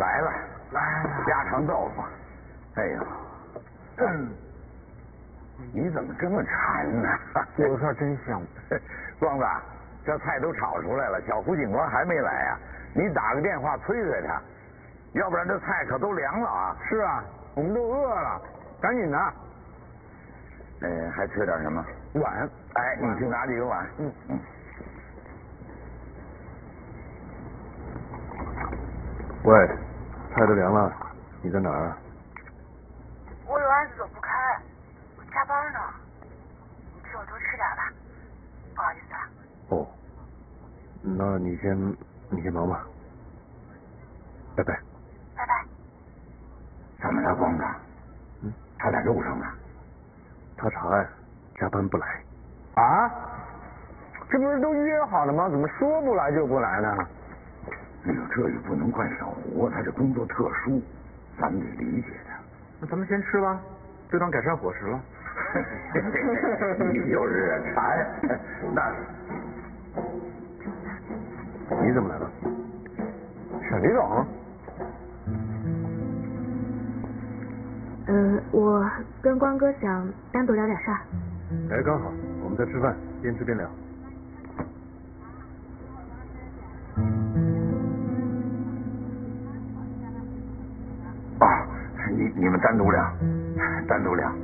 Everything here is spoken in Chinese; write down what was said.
来了，家常豆腐。哎呦，你怎么这么馋呢？ 有事真香。 光子，这菜都炒出来了，小胡警官还没来啊？你打个电话催催他，要不然这菜可都凉了啊！ 是啊，我们都饿了，赶紧拿。 还缺点什么？ 碗。 哎，你去拿几个碗。 喂，菜都凉了，你在哪儿啊？ 我有案子走不开，我加班呢。你替我多吃点吧，不好意思啊。 哦，那你先忙吧。拜拜。 拜拜。 怎么了，光子？他在路上呢。 他查案，加班不来。 啊？这不是都约好了吗？怎么说不来就不来呢？ 哎呦，这也不能怪小胡，他这工作特殊，咱们得理解他。 那咱们先吃吧，就当改善伙食了。 你就是馋。那你怎么来了？ 沈李总。 我跟光哥想单独聊点事儿。 哎，刚好，我们在吃饭，边吃边聊。 你们单独聊，单独聊。